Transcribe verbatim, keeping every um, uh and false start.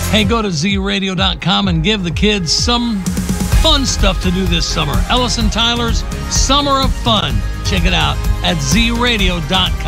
Hey, go to z radio dot com and give the kids some fun stuff to do this summer. Ellis and Tyler's Summer of Fun. Check it out at z radio dot com.